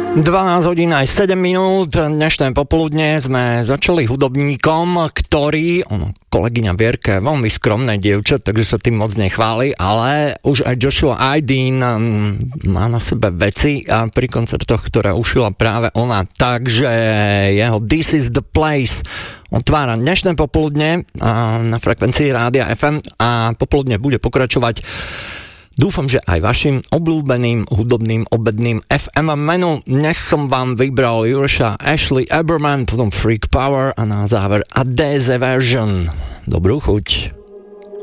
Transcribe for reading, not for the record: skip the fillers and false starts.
12 hodín aj 7 minút, dnešné popoludne sme začali hudobníkom, ktorý, kolegyňa Vierka je veľmi skromné dievča, takže sa tým moc nechváli, ale už aj Joshua Aideen má na sebe veci a pri koncertoch, ktoré ušila práve ona, takže jeho This is the Place otvára dnešné popoludne na frekvencii Rádia FM a popoludne bude pokračovať. Dúfam, že aj vašim obľúbeným hudobným obedným FM menu. Dnes som vám vybral Jurša Ashley Eberman, potom Freak Power a na záver Adese Version. Dobrú chuť.